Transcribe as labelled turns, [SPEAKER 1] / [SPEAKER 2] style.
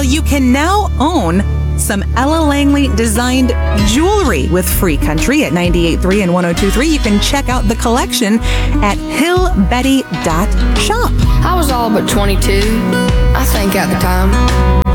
[SPEAKER 1] you can now own some Ella Langley designed jewelry with Free Country at 98.3 and 102.3. You can check out the collection at hillbetty.shop.
[SPEAKER 2] I was all but 22, I think, at the time.